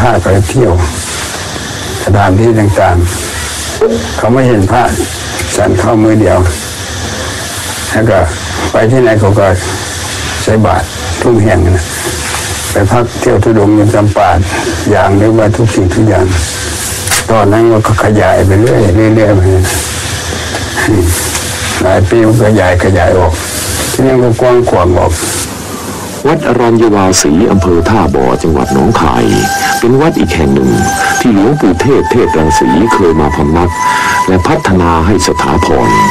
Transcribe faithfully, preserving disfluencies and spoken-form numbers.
พระก็เที่ยวสถานที่ต่างๆเขาไม่เห็นพระสั่นเข้ามือเดียวแล้วก็ไปที่ไหนเขาก็ใส่บาตรทุกแห่งนะไปพักเที่ยวทุดงอยู่จำปาอย่างเรียกว่าทุกสิ่งทุกอย่างตอนนั้นก็ขยายไปเรื่อยเรื่อยไปหลายปีมันขยายขยายออกที่นี่ก็กว้างขวางออกวัดอรัญญวาสีอำเภอท่าบ่อจังหวัดหนองคายเป็นวัดอีกแห่งหนึ่งที่หลวงปู่เทศเทศรังสีเคยมาพำนักและพัฒนาให้สถาพร